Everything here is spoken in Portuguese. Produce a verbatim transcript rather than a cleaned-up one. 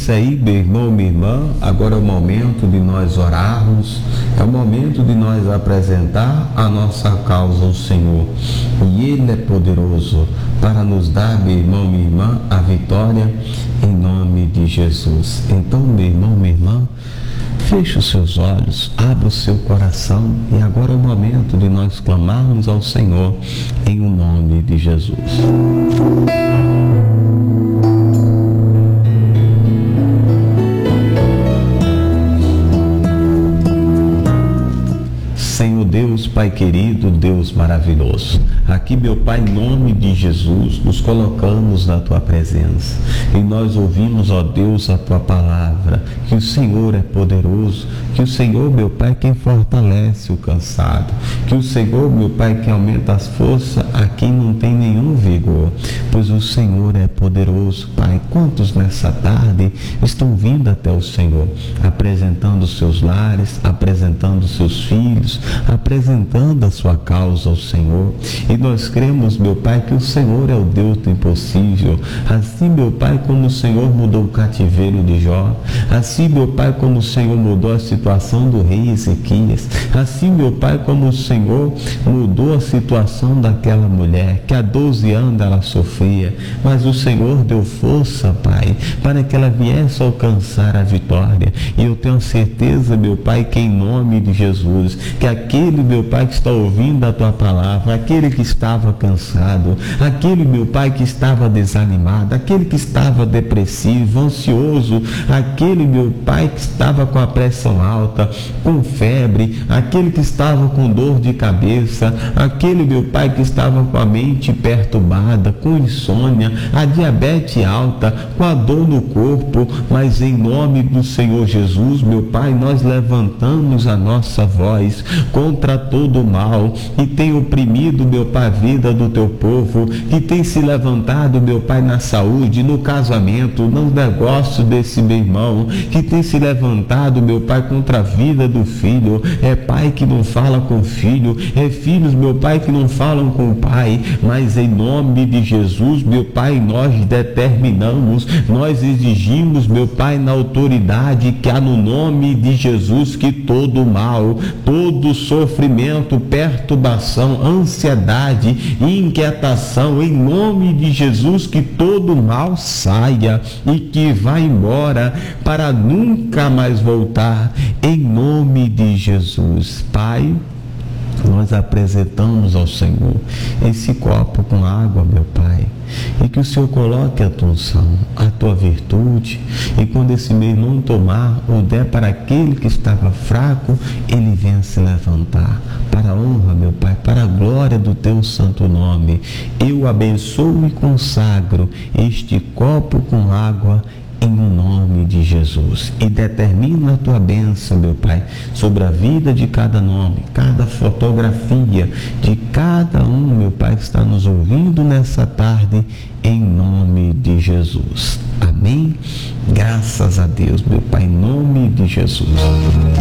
isso aí, meu irmão, minha irmã, agora é o momento de nós orarmos, é o momento de nós apresentar a nossa causa ao Senhor. E Ele é poderoso para nos dar, meu irmão, minha irmã, a vitória em nome de Jesus. Então, meu irmão, minha irmã, feche os seus olhos, abra o seu coração e agora é o momento de nós clamarmos ao Senhor em o nome de Jesus. Senhor Deus, Pai querido, Deus maravilhoso, aqui, meu Pai, em nome de Jesus, nos colocamos na Tua presença e nós ouvimos, ó Deus, a Tua palavra, que o Senhor é poderoso, que o Senhor, meu Pai, quem fortalece o cansado, que o Senhor, meu Pai, que aumenta as forças a quem não tem nenhum vigor, pois o Senhor é poderoso, Pai. Quantos nessa tarde estão vindo até o Senhor, apresentando seus lares, apresentando seus filhos, apresentando a sua causa ao Senhor, e nós cremos, meu Pai, que o Senhor é o Deus do impossível. Assim, meu Pai, como o Senhor mudou o cativeiro de Jó, assim, meu Pai, como o Senhor mudou a situação do rei Ezequias, assim, meu Pai, como o Senhor mudou a situação daquela mulher que há doze anos ela sofria, mas o Senhor deu força, Pai, para que ela viesse alcançar a vitória. E eu tenho certeza, meu Pai, que em nome de Jesus, que aquele, meu Pai, que está ouvindo a Tua palavra, aquele que estava cansado, aquele, meu Pai, que estava desanimado, aquele que estava depressivo, ansioso, aquele, meu Pai, que estava com a pressão alta, com febre, aquele que estava com dor de cabeça, aquele, meu Pai, que estava com a mente perturbada, com insônia, a diabetes alta, com a dor no corpo, mas em nome do Senhor Jesus, meu Pai, nós levantamos a nossa voz contra todo o mal e tem oprimido, meu Pai, a vida do Teu povo, que tem se levantado, meu Pai, na saúde, no casamento, no negócio desse meu irmão, que tem se levantado, meu Pai, contra a vida do filho. É pai que não fala com filho, é filhos, meu Pai, que não falam com o pai, mas em nome de Jesus, meu Pai, nós determinamos, nós exigimos, meu Pai, na autoridade que há no nome de Jesus, que todo mal, todo sofrimento, perturbação, ansiedade, inquietação, em nome de Jesus, que todo mal saia e que vá embora para nunca mais voltar, em nome de Jesus. Pai, nós apresentamos ao Senhor esse copo com água, meu Pai, e que o Senhor coloque a tua unção, a tua virtude, e quando esse meu irmão tomar ou der para aquele que estava fraco, ele venha se levantar, para a honra, meu Pai, para a glória do teu santo nome. Eu abençoo e consagro este copo com água em nome de Jesus, e determina a tua bênção, meu Pai, sobre a vida de cada nome, cada fotografia de cada um, meu Pai, que está nos ouvindo nessa tarde, em nome de Jesus. Amém? Graças a Deus, meu Pai, em nome de Jesus.